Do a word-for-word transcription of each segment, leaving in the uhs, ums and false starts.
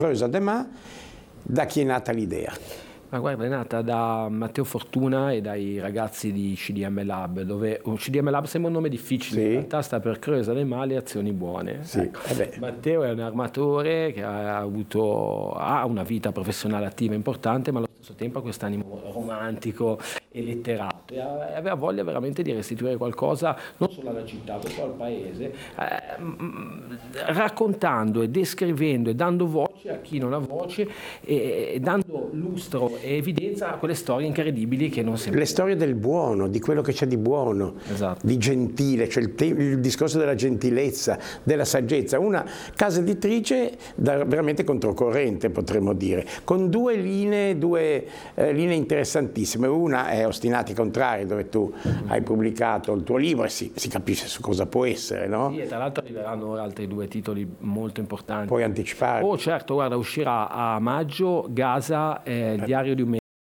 Creusa de Ma, da chi è nata l'idea? Ma guarda, è nata da Matteo Fortuna e dai ragazzi di C D M Lab, dove C D M Lab sembra un nome difficile, sì. In realtà sta per Creusa de Ma, le azioni buone. Sì. Ecco. Eh Matteo è un armatore che ha avuto ha una vita professionale attiva importante, ma allo stesso tempo ha quest'animo romantico e letterato, e aveva voglia veramente di restituire qualcosa non solo alla città, ma al paese, eh, raccontando e descrivendo e dando voce a chi non ha voce e, e dando lustro e evidenza a quelle storie incredibili che non sempre... Le storie del buono, di quello che c'è di buono, esatto. Di gentile, cioè il, te- il discorso della gentilezza, della saggezza, una casa editrice da, veramente controcorrente, potremmo dire, con due linee, due eh, linee interessantissime. Una è Ostinati Contrari, dove tu hai pubblicato il tuo libro e si, si capisce su cosa può essere, no? Sì, e tra l'altro arriveranno ora altri due titoli molto importanti. Puoi anticipare? Oh certo, guarda, uscirà a maggio Gaza, eh, il diario di un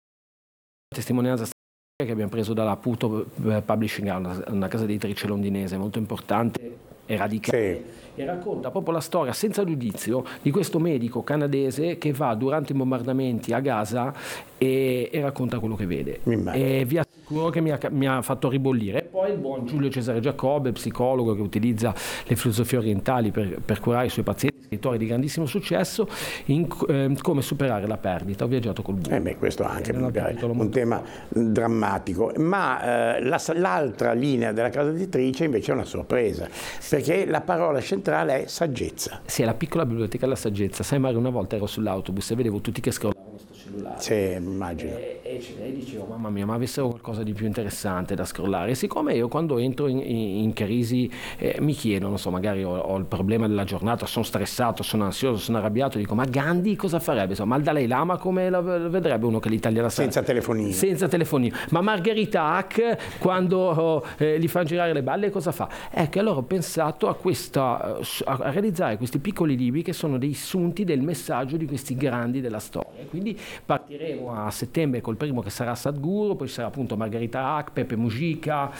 testimonianza che abbiamo preso dalla Puto Publishing House, una casa editrice londinese molto importante e radicale, sì. E racconta proprio la storia senza giudizio di questo medico canadese che va durante i bombardamenti a Gaza e, e racconta quello che vede. E vi assicuro che mi ha, mi ha fatto ribollire. E poi il buon Giulio Cesare Giacobbe, psicologo che utilizza le filosofie orientali per, per curare i suoi pazienti, scrittore di grandissimo successo, in eh, come superare la perdita. Ho viaggiato col buio. Eh beh, questo anche è un tema drammatico, ma eh, la, l'altra linea della casa editrice invece è una sorpresa, perché la parola centrale è saggezza. Sì, è la piccola biblioteca della saggezza. Sai Mario, una volta ero sull'autobus e vedevo tutti che scrollavano sto cellulare. Sì, immagino. E, e, e dicevo, mamma mia, ma avessero qualcosa di più interessante da scrollare. E siccome io quando entro in, in, in crisi eh, mi chiedo, non so, magari ho, ho il problema della giornata, sono stressato, sono ansioso, sono arrabbiato, dico, ma Gandhi cosa farebbe? Insomma, ma il Dalai Lama come lo vedrebbe uno che l'Italia la sa? Senza telefonino. Senza telefonino. Ma Margherita Hack, quando eh, gli fanno girare le balle, cosa fa? Ecco, allora ho pensato a questa, a realizzare questi piccoli libri che sono dei sunti del messaggio di questi grandi della storia. Quindi partiremo a settembre col primo che sarà Sadhguru, poi ci sarà appunto Margherita Hack, Pepe Mujica,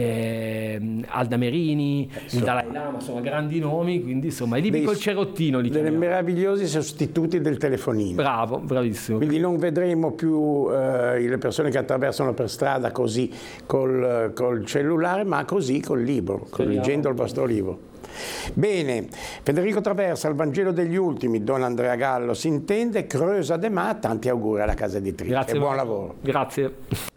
eh, Alda Merini, eh, il Dalai Lama, sono grandi nomi, quindi insomma i libri dei, col cerottino li dei meravigliosi sostituti del telefonino. Bravo, bravissimo. Quindi non vedremo più eh, le persone che attraversano per strada così col, col cellulare, ma così col libro, col, leggendo il vostro libro. Bene, Federico Traversa, il Vangelo degli ultimi, Don Andrea Gallo si intende, Creusa de Ma, tanti auguri alla casa editrice. Grazie, e buon lavoro. Grazie.